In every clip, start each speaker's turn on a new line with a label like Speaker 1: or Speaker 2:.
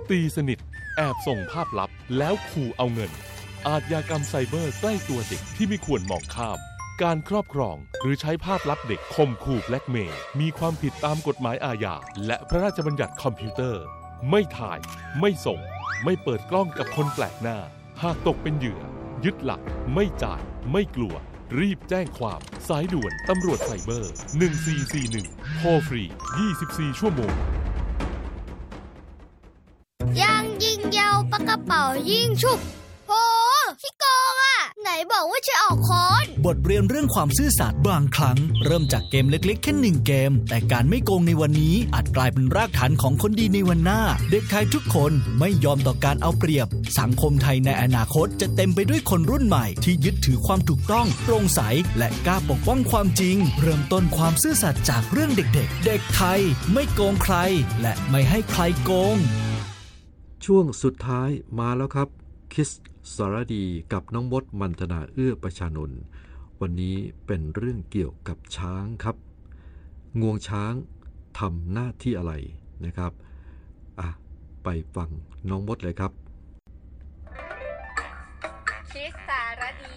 Speaker 1: ตีสนิทแอบส่งภาพลับแล้วขู่เอาเงินอาชญากรรมไซเบอร์ใกล้ตัวเด็กที่ไม่ควรมองข้ามการครอบครองหรือใช้ภาพลับเด็กข่มขู่แบล็กเมย์มีความผิดตามกฎหมายอาญาและพระราชบัญญัติคอมพิวเตอร์ไม่ถ่ายไม่ส่งไม่เปิดกล้องกับคนแปลกหน้าหากตกเป็นเหยื่อยึดหลักไม่จ่ายไม่กลัวรีบแจ้งความสายด่วนตำรวจไซเบอร์1441โทรฟรี24ชั่วโมง
Speaker 2: ยางยิงยาวปากกระเป๋ายิงฉุบโหขี้โกงอ่ะไหนบอกว่าจะออกค้อน
Speaker 3: บทเรียนเรื่องความซื่อสัตย์บางครั้งเริ่มจากเกมเล็กๆแค่1เกมแต่การไม่โกงในวันนี้อาจกลายเป็นรากฐานของคนดีในวันหน้าเด็กไทยทุกคนไม่ยอมต่อการเอาเปรียบสังคมไทยในอนาคตจะเต็มไปด้วยคนรุ่นใหม่ที่ยึดถือความถูกต้องโปร่งใสและกล้าปกป้องความจริงเริ่มต้นความซื่อสัตย์จากเรื่องเด็กๆเด็กไทยไม่โกงใครและไม่ให้ใครโกง
Speaker 4: ช่วงสุดท้ายมาแล้วครับคิสสารดีกับน้องมดมันธนาเอื้อประชานนท์วันนี้เป็นเรื่องเกี่ยวกับช้างครับงวงช้างทำหน้าที่อะไรนะครับไปฟังน้องมดเลยครับ
Speaker 5: คิสสารดี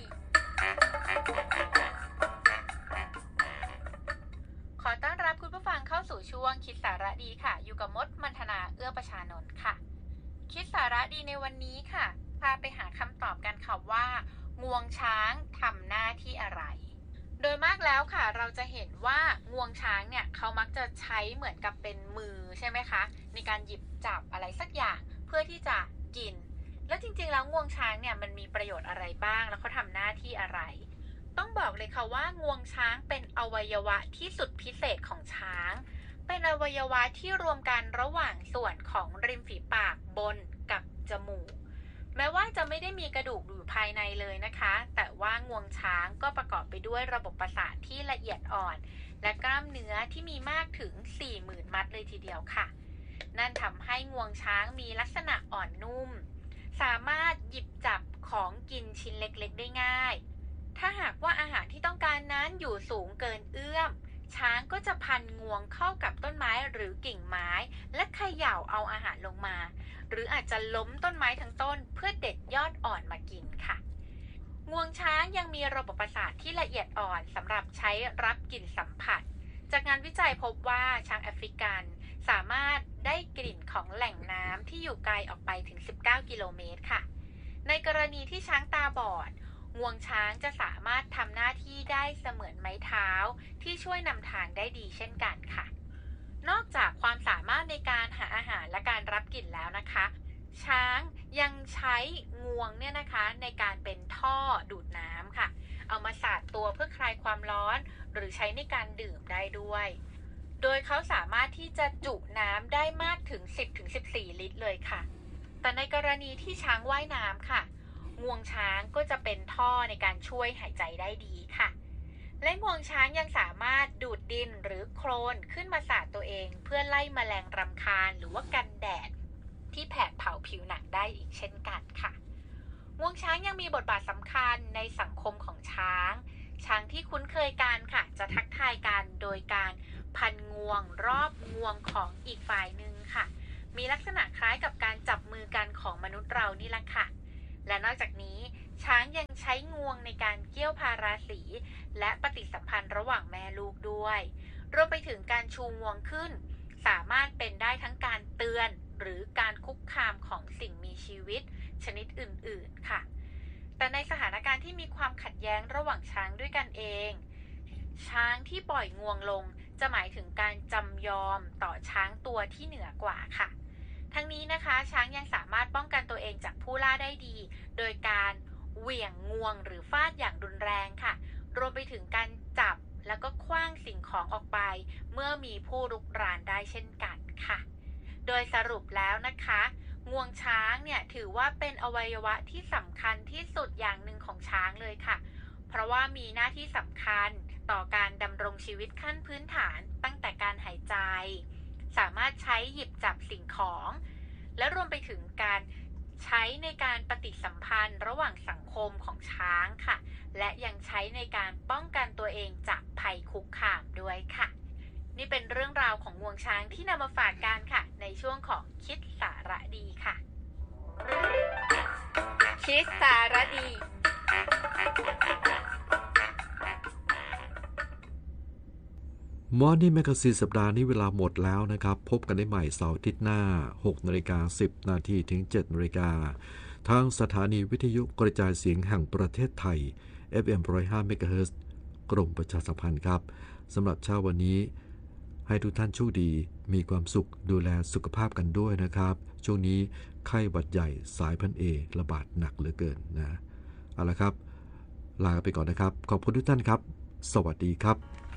Speaker 5: ขอต้อนรับคุณผู้ฟังเข้าสู่ช่วงคิดสาระดีค่ะอยู่กับมดมันธนาเอื้อประชานนท์ค่ะคิดสาระดีในวันนี้ค่ะพาไปหาคำตอบกันค่ะว่างวงช้างทำหน้าที่อะไรโดยมากแล้วค่ะเราจะเห็นว่างวงช้างเนี่ยเขามักจะใช้เหมือนกับเป็นมือใช่ไหมคะในการหยิบจับอะไรสักอย่างเพื่อที่จะกินแล้วจริงๆแล้วงวงช้างเนี่ยมันมีประโยชน์อะไรบ้างแล้วเขาทำหน้าที่อะไรต้องบอกเลยค่ะว่างวงช้างเป็นอวัยวะที่สุดพิเศษของช้างเป็นอวัยวะที่รวมกันระหว่างส่วนของริมฝีปากบนกับจมูกแม้ว่าจะไม่ได้มีกระดูกอยู่ภายในเลยนะคะแต่ว่างวงช้างก็ประกอบไปด้วยระบบประสาทที่ละเอียดอ่อนและกล้ามเนื้อที่มีมากถึง 40,000 มัดเลยทีเดียวค่ะนั่นทำให้งวงช้างมีลักษณะอ่อนนุ่มสามารถหยิบจับของกินชิ้นเล็กๆได้ง่ายถ้าหากว่าอาหารที่ต้องการนั้นอยู่สูงเกินเอื้อมช้างก็จะพันงวงเข้ากับต้นไม้หรือกิ่งไม้และเขย่าเอาอาหารลงมาหรืออาจจะล้มต้นไม้ทั้งต้นเพื่อเด็ดยอดอ่อนมากินค่ะงวงช้างยังมีระบบประสาทที่ละเอียดอ่อนสำหรับใช้รับกลิ่นสัมผัสจากงานวิจัยพบว่าช้างแอฟริกันสามารถได้กลิ่นของแหล่งน้ำที่อยู่ไกลออกไปถึง19 กิโลเมตรค่ะในกรณีที่ช้างตาบอดงวงช้างจะสามารถทำหน้าที่ได้เสมือนไม้เท้าที่ช่วยนำทางได้ดีเช่นกันค่ะนอกจากความสามารถในการหาอาหารและการรับกลิ่นแล้วนะคะช้างยังใช้งวงเนี่ยนะคะในการเป็นท่อดูดน้ำค่ะเอามาสาดตัวเพื่อคลายความร้อนหรือใช้ในการดื่มได้ด้วยโดยเขาสามารถที่จะจุน้ำได้มากถึง 10-14 ลิตรเลยค่ะแต่ในกรณีที่ช้างว่ายน้ำค่ะงวงช้างก็จะเป็นท่อในการช่วยหายใจได้ดีค่ะและงวงช้างยังสามารถดูดดินหรือโคลนขึ้นมาสาดตัวเองเพื่อไล่แมลงรำคาญหรือว่ากันแดดที่แผดเผาผิวหนังได้อีกเช่นกันค่ะงวงช้างยังมีบทบาทสำคัญในสังคมของช้างที่คุ้นเคยกันค่ะจะทักทายกันโดยการพันงวงรอบงวงของอีกฝ่ายหนึ่งค่ะมีลักษณะคล้ายกับการจับมือกันของมนุษย์เรานี่แหละค่ะและนอกจากนี้ช้างยังใช้งวงในการเกี่ยวพาราสีและปฏิสัมพันธ์ระหว่างแม่ลูกด้วยรวมไปถึงการชูงวงขึ้นสามารถเป็นได้ทั้งการเตือนหรือการคุกคามของสิ่งมีชีวิตชนิดอื่นๆค่ะแต่ในสถานการณ์ที่มีความขัดแย้งระหว่างช้างด้วยกันเองช้างที่ปล่อยงวงลงจะหมายถึงการจำยอมต่อช้างตัวที่เหนือกว่าค่ะทั้งนี้นะคะช้างยังสามารถป้องกันตัวเองจากผู้ล่าได้ดีโดยการเหวี่ยงงวงหรือฟาดอย่างรุนแรงค่ะรวมไปถึงการจับแล้วก็ขว้างสิ่งของออกไปเมื่อมีผู้รุกรานได้เช่นกันค่ะโดยสรุปแล้วนะคะงวงช้างเนี่ยถือว่าเป็นอวัยวะที่สำคัญที่สุดอย่างหนึ่งของช้างเลยค่ะเพราะว่ามีหน้าที่สำคัญต่อการดำรงชีวิตขั้นพื้นฐานตั้งแต่การหายใจสามารถใช้หยิบจับสิ่งของและรวมไปถึงการใช้ในการปฏิสัมพันธ์ระหว่างสังคมของช้างค่ะและยังใช้ในการป้องกันตัวเองจากภัยคุกคามด้วยค่ะนี่เป็นเรื่องราวของงวงช้างที่นำมาฝากกันค่ะในช่วงของคิดสาระดีค่ะคิดสารดี
Speaker 4: Morning Magazine สัปดาห์นี้เวลาหมดแล้วนะครับพบกันได้ใหม่เสาร์อาทิตย์หน้า 6:10 น.ถึง 7:00 น.ทางสถานีวิทยุกระจายเสียงแห่งประเทศไทย FM 105 MHz กรมประชาสัมพันธ์ครับสำหรับเช้าวันนี้ให้ทุกท่านโชคดีมีความสุขดูแลสุขภาพกันด้วยนะครับช่วงนี้ไข้หวัดใหญ่สายพันธุ์ A ระบาดหนักเหลือเกินนะเอาละครับลาไปก่อนนะครับขอบคุณทุกท่านครับสวัสดีครับ